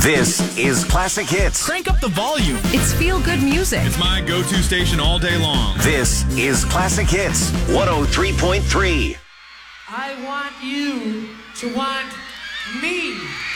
This is Classic Hits. Crank up the volume. It's feel-good music. It's my go-to station all day long. This is Classic Hits 103.3. I want you to want me.